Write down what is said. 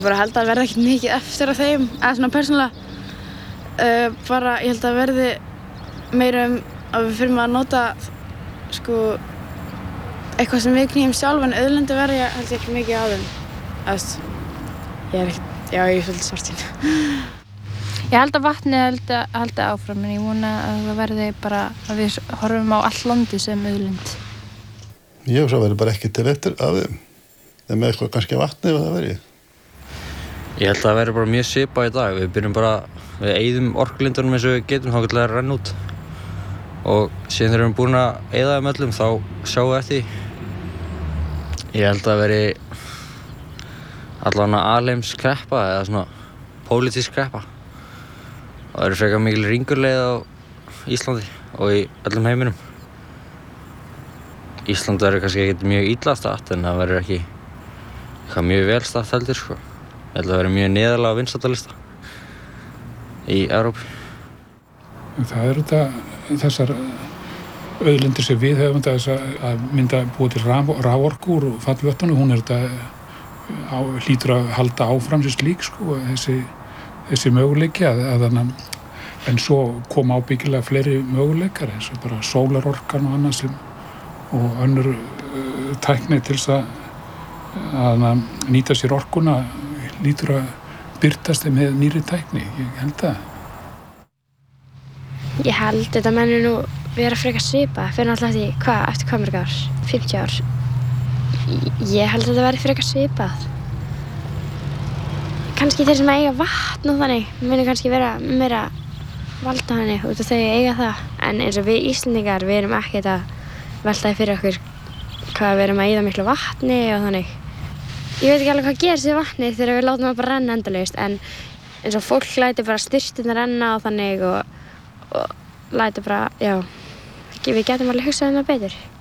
Bara held að verði ekkert mikið eftir af þeim, eða svona persónulega. Bara ég held að verði meira að við fyrir að nota sko eitthvað sem við knýjum sjálf en auðlindir verði held ég ekki mikið á þeim. Ég er svolítið svartsýn. Ég held að vatnið haldi áfram en ég vona að það verði bara að við horfum á all landið sem auðlind. Ég hugsa að verði bara ekki til eftir af þeim. Það með eitthvað kannski vatnið ef það verði. Ég held að það verði bara mjög svipað í dag. Við eyðum orkulindunum eins og við getum þá til að renna út. Og síðan þegar við erum búin að eyða þeim öllum þá sjáum við eftir því. Ég held að það verði allavega alheimskreppa eða svona pólitísk kreppa. Það verður frekar mikil ringulreið á Íslandi og í öllum heiminum. Ísland verður kannski ekkert mjög illa statt en það verður ekki eitthvað mjög vel statt heldur sko. Ég held að það verður mjög neðarlega á vinsældarlista í Evrópu. Það eru þessar auðlindir sem við höfum að mynda búið til raforku úr fallvötnunum. Hún hlýtur að halda áfram sem slík sko, þessi möguleiki en svo koma ábyggilega fleiri möguleikar eins og bara sólarorkan og annað og önnur tækni til þess að nýta sér orkuna hlýtur að birtast með nýrri tækni, ég held það. Ég held þetta menni nú vera frekar svipað fyrir náttúrulega eftir hvað mörg ár? 50 ár. Ég held að þetta verði frekar svipað. Kannski þeir sem eiga vatn og þannig muni kannski vera meira valda þannig út af þau eiga það. En eins og við Íslendingar, við erum ekkert að velta því fyrir okkur hvað við erum að eyða miklu vatni og þannig. Ég veit ekki alveg hvað gerist við vatnið þegar við látum það bara renna endalaust en eins og fólk lætur bara sturturnar renna og þannig og lætur bara, við getum alveg hugsað það betur.